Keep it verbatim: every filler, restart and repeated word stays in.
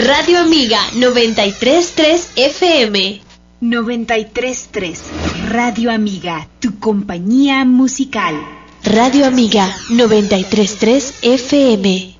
Radio Amiga noventa y tres punto tres F M. noventa y tres punto tres Radio Amiga, tu compañía musical. Radio Amiga noventa y tres punto tres F M.